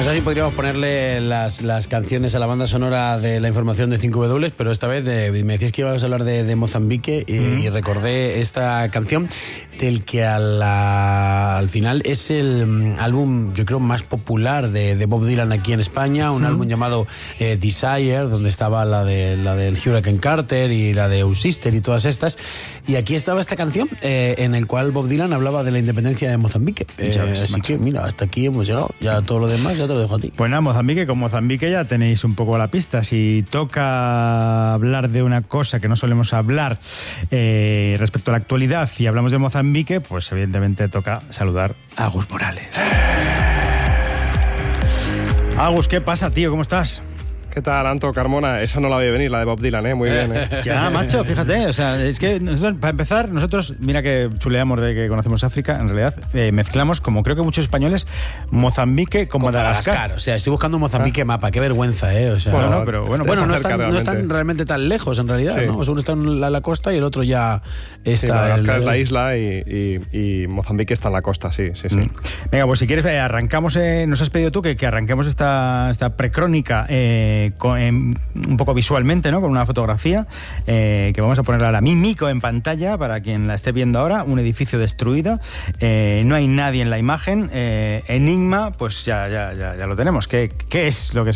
sé si podríamos ponerle las canciones a la banda sonora de la información de 5W, pero esta vez me decías que ibas a hablar de Mozambique y recordé esta canción del que al final es el álbum, yo creo, más popular de Bob Dylan aquí en España, un álbum llamado Desire, donde estaba la del Hurricane Carter y la de Oh Sister y todas estas, y aquí estaba esta canción en el cual Bob Dylan hablaba de la independencia de Mozambique. Así que mira, hasta aquí hemos llegado, ya todo lo demás ya te lo dejo a ti. Pues nada, Mozambique, con Mozambique ya tenéis un poco la pista. Si toca hablar de una cosa que no solemos hablar respecto a la actualidad y hablamos de Mozambique, pues evidentemente toca saludar a Agus Morales. Agus, ¿qué pasa, tío? ¿Cómo estás? ¿Qué tal, Anto, Carmona? Esa no la voy a venir, la de Bob Dylan, muy bien. Ya, macho, fíjate, o sea, es que nosotros, para empezar, mira que chuleamos de que conocemos África, en realidad mezclamos, como creo que muchos españoles, Mozambique con Madagascar. O sea, estoy buscando Mozambique mapa, qué vergüenza, o sea, bueno, pero no están realmente tan lejos, en realidad, sí. ¿No? O sea, uno está en la costa y el otro ya está... Sí, Madagascar es la isla y Mozambique está en la costa, sí. Venga, pues si quieres, arrancamos, nos has pedido tú que arranquemos esta precrónica un poco visualmente, ¿no? Con una fotografía que vamos a poner ahora mímico en pantalla para quien la esté viendo ahora. Un edificio destruido, no hay nadie en la imagen. Enigma, pues ya lo tenemos. ¿Qué es lo que